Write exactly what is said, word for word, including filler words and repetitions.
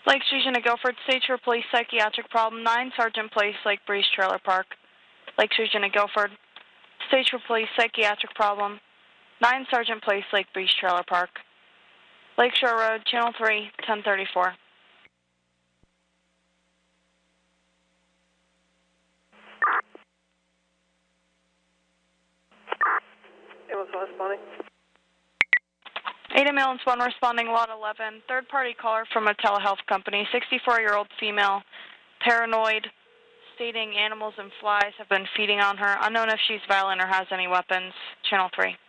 Lake Station to Guilford, State Trooper Police, psychiatric problem, nine Sergeant Place, Lake Breeze Trailer Park. Lake Station to Guilford, State Trooper Police, psychiatric problem, nine Sergeant Place, Lake Breeze Trailer Park. Lakeshore Road, Channel three, ten thirty-four. Ambulance one responding. eight ambulance one responding, lot eleven. Third party caller from a telehealth company, sixty-four-year-old female, paranoid, stating animals and flies have been feeding on her. Unknown if she's violent or has any weapons. Channel three.